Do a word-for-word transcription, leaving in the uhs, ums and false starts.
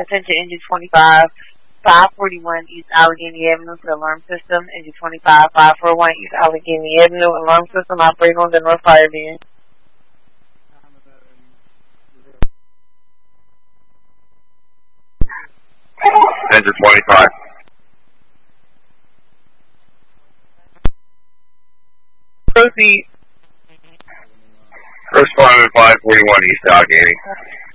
Attention Engine twenty-five, five forty-one East Allegheny Avenue for alarm system. Engine twenty-five, five forty-one East Allegheny Avenue alarm system operating on the North Fire Bend. Engine twenty-five. Proceed. Responding to five forty-one East Allegheny.